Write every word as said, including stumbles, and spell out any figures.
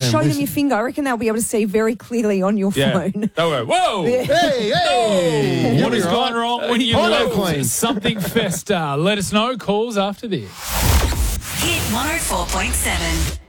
show them your finger. I reckon they'll be able to see very clearly on your Yeah. phone. They'll go, whoa! Yeah. Hey, hey! What has You're gone right. wrong when you Photo left queen. Something Festa? Let us know. Calls after this. Hit one oh four point seven.